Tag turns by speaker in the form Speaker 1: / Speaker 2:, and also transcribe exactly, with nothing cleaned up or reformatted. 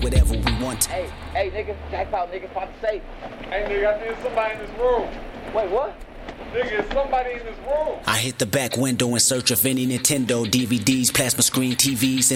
Speaker 1: whatever we want.
Speaker 2: Hey, hey, nigga, jackpot, nigga, pop the safe.
Speaker 3: Hey, nigga, I think somebody in this room.
Speaker 2: Wait, what?
Speaker 3: Nigga, it's somebody in this room.
Speaker 1: I hit the back window in search of any Nintendo D V Ds, plasma screen T Vs.